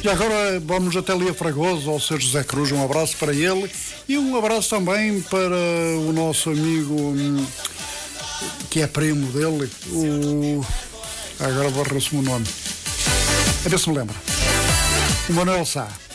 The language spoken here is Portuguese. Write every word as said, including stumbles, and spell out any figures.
E agora vamos até ali a Fragoso, ao senhor José Cruz, um abraço para ele e um abraço também para o nosso amigo que é primo dele, o... agora borra-se-me o nome, a ver se me lembra, o Manuel Sá.